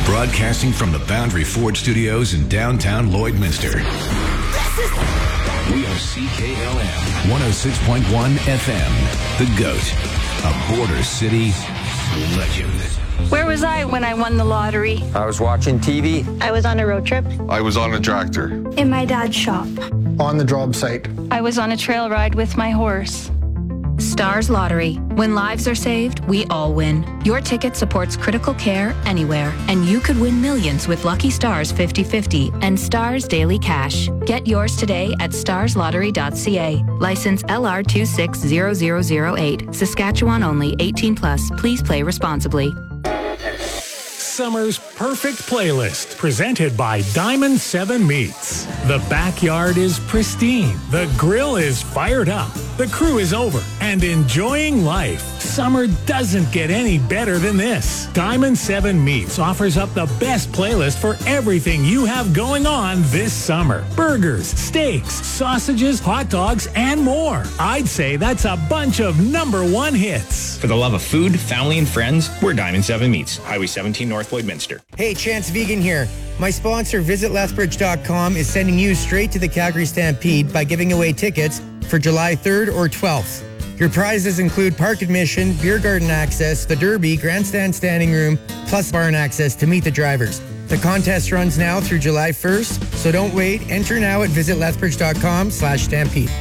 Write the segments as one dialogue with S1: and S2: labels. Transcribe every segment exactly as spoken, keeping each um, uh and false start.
S1: Broadcasting from the Boundary Ford Studios in downtown Lloydminster. We are C K L M one oh six point one F M. The GOAT, a Border City legend.
S2: Where was I when I won the lottery?
S3: I was watching T V.
S4: I was on a road trip.
S5: I was on a tractor.
S4: In my dad's shop.
S6: On the job site.
S2: I was on a trail ride with my horse.
S7: Stars Lottery. When lives are saved, we all win. Your ticket supports critical care anywhere, and you could win millions with Lucky Stars fifty fifty and Stars Daily Cash. Get yours today at stars lottery dot c a. License L R two six zero zero zero eight. Saskatchewan only. eighteen plus. Please play responsibly.
S8: Summer's perfect playlist, presented by Diamond seven Meats. The backyard is pristine, the grill is fired up, the crew is over and enjoying life. Summer doesn't get any better than this. Diamond seven Meats offers up the best playlist for everything you have going on this summer. Burgers, steaks, sausages, hot dogs, and more. I'd say that's a bunch of number one hits.
S9: For the love of food, family, and friends, we're Diamond seven Meats, Highway seventeen North Lloydminster.
S10: Hey, Chance Vegan here. My sponsor, visit lethbridge dot com, is sending you straight to the Calgary Stampede by giving away tickets for July third or twelfth. Your prizes include park admission, beer garden access, the Derby, grandstand standing room, plus barn access to meet the drivers. The contest runs now through July first, so don't wait. Enter now at visit lethbridge dot com slash stampede.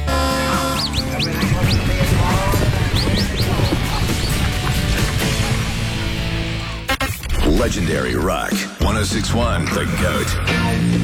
S1: Legendary Rock one oh six point one, The GOAT.